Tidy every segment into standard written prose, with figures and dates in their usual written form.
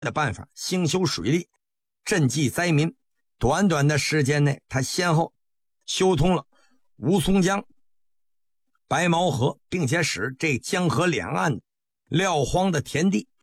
的办法兴修水利，赈济灾民。短短的时间内，他先后修通了吴淞江、白毛河，并且使这江河两岸撂荒的田地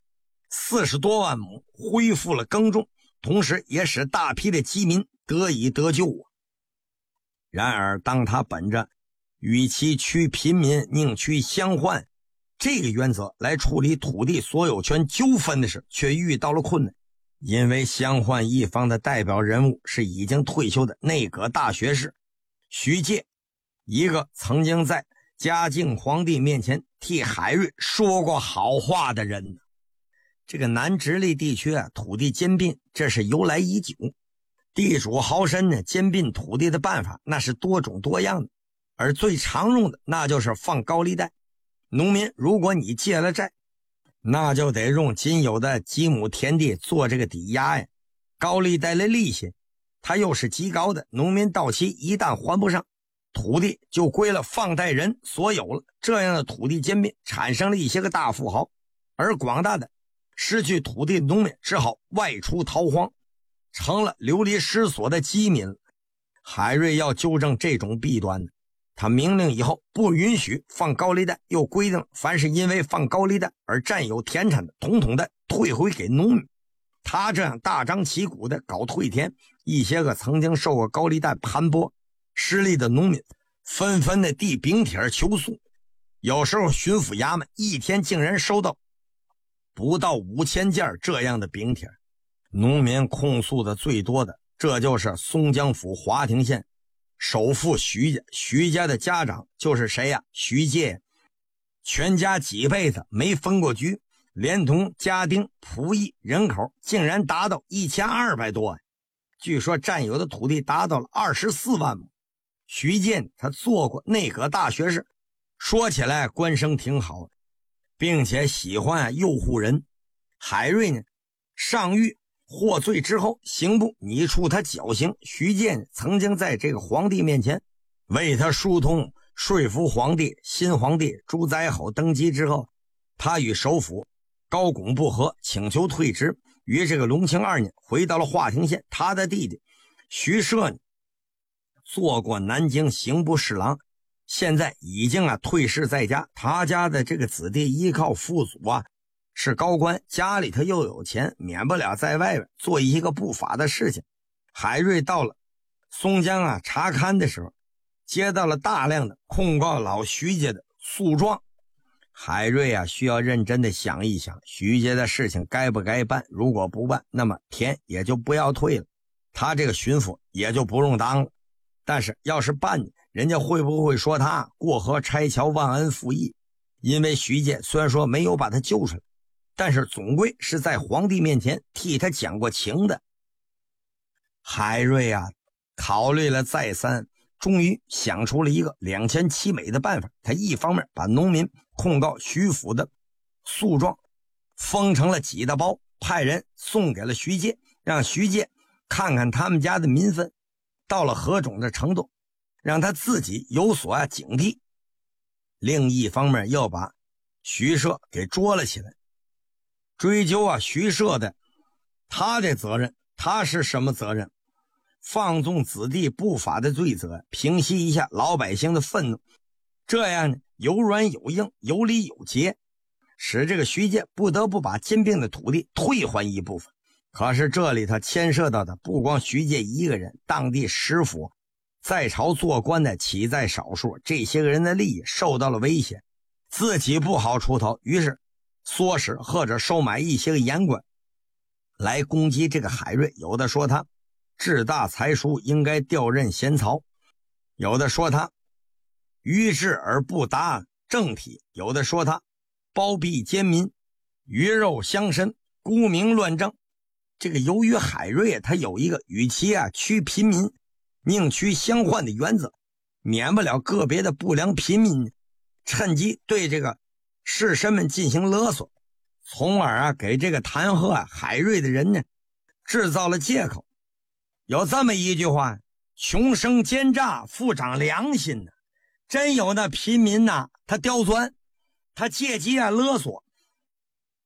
40多万亩恢复了耕种，同时也使大批的饥民得以得救。然而当他本着与其驱贫民，宁驱乡患这个原则来处理土地所有权纠纷的时，却遇到了困难。因为乡患一方的代表人物是已经退休的内阁大学士徐介，一个曾经在嘉靖皇帝面前替海瑞说过好话的人。这个南直隶地区土地兼并，这是由来已久。地主豪绅呢，兼并土地的办法那是多种多样的，而最常用的那就是放高利贷。农民如果你借了债，那就得用仅有的几亩田地做这个抵押呀。高利贷的利息它又是极高的，农民到期一旦还不上，土地就归了放贷人所有了。这样的土地兼并产生了一些个大富豪，而广大的失去土地的农民只好外出逃荒，成了流离失所的饥民。海瑞要纠正这种弊端，他明令以后不允许放高利贷，又规定凡是因为放高利贷而占有田产的，统统的退回给农民。他这样大张旗鼓的搞退田，一些个曾经受过高利贷盘剥失利的农民纷纷的递禀帖求诉。有时候巡抚衙门一天竟然收到不到5000件这样的禀帖。农民控诉的最多的，这就是松江府华亭县首富徐家。徐家的家长就是谁呀？徐介。全家几辈子没分过局，连同家丁仆役人口竟然达到1200多。据说占有的土地达到了24万亩。徐建他做过内阁大学士，说起来官声挺好，并且喜欢诱惑人。海瑞呢，上狱获罪之后，刑部拟处他绞刑。徐建曾经在这个皇帝面前为他疏通，说服皇帝。新皇帝朱载垕登基之后，他与首辅高拱不和，请求退职，于这个隆庆2年回到了华亭县。他的弟弟徐摄做过南京刑部侍郎，现在已经退仕在家。他家的这个子弟依靠父祖是高官，家里头又有钱，免不了在外边做一个不法的事情。海瑞到了松江查勘的时候，接到了大量的控告老徐家的诉状。海瑞需要认真的想一想，徐家的事情该不该办，如果不办，那么田也就不要退了，他这个巡抚也就不用当了。但是要是办，人家会不会说他过河拆桥忘恩负义？因为徐家虽然说没有把他救出来，但是总归是在皇帝面前替他讲过情的。海瑞考虑了再三，终于想出了一个两全其美的办法。他一方面把农民控告徐府的诉状封成了几大包，派人送给了徐介，让徐介看看他们家的民愤到了何种的程度，让他自己有所警惕。另一方面又把徐摄给捉了起来，追究徐摄的他的责任。他是什么责任？放纵子弟不法的罪责，平息一下老百姓的愤怒，这样呢有软有硬，有理有节，使这个徐介不得不把兼并的土地退还一部分。可是这里头牵涉到的不光徐介一个人，当地食府在朝做官的岂在少数，这些个人的利益受到了威胁，自己不好出头，于是唆使或者收买一些个言官来攻击这个海瑞。有的说他志大才疏，应该调任贤曹；有的说他愚智而不达政体；有的说他包庇奸民，鱼肉乡绅，沽名乱政。这个由于海瑞他有一个与其驱贫民宁驱乡患的原则，免不了个别的不良贫民趁机对这个士绅们进行勒索，从而给这个弹劾海瑞的人呢制造了借口。有这么一句话，穷生奸诈，富长良心呢。真有那贫民他刁钻，他借机勒索，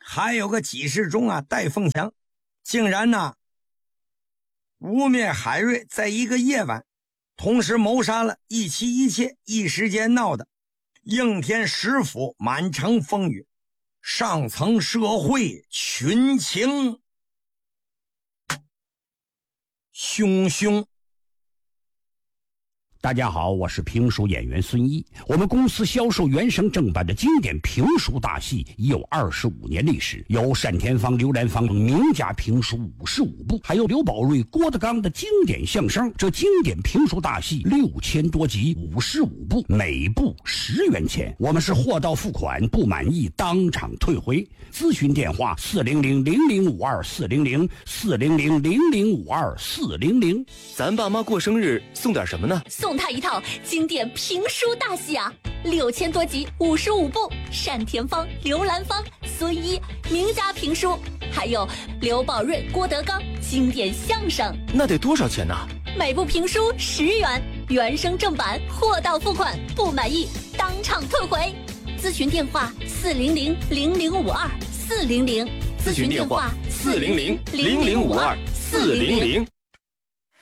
还有个济世忠啊，戴凤祥，竟然呢污蔑海瑞在一个夜晚同时谋杀了一妻一妾，一时间闹的应天十府满城风雨，上层社会群情汹汹。 大家好，我是评书演员孙一。我们公司销售原声正版的经典评书大戏已有25年历史，有单田芳、刘兰芳名家评书55部，还有刘宝瑞、郭德纲的经典相声。这经典评书大戏6000多集，55部，每部10元钱。我们是货到付款，不满意当场退回。咨询电话400-0052-400，400-0052-400。 咱爸妈过生日送点什么呢？ 送他一套经典评书大戏啊，6000多集，55部，单田芳、刘兰芳、孙一名家评书，还有刘宝瑞、郭德纲经典相声。 那得多少钱呢？ 每部评书10元，原声正版，货到付款，不满意当场退回。咨询电话400-0052-400， 咨询电话400-0052-400。